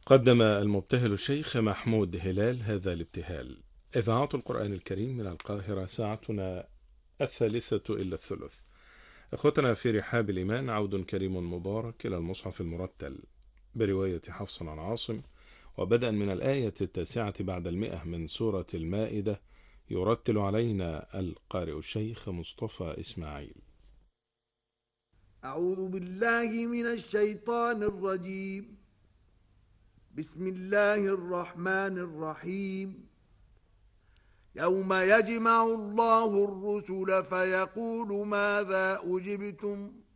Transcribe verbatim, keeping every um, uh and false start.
قدم المبتهل الشيخ محمود هلال هذا الابتهال. إذاعة القرآن الكريم من القاهرة، ساعتنا الثالثة إلا الثلث. أخوتنا في رحاب الإيمان، عود كريم مبارك إلى المصحف المرتل برواية حفص عن عاصم، وبدءا من الآية التاسعة بعد المئة من سورة المائدة، يرتل علينا القارئ الشيخ مصطفى إسماعيل. أعوذ بالله من الشيطان الرجيم. بسم الله الرحمن الرحيم. يوم يجمع الله الرسل فيقول ماذا أجبتم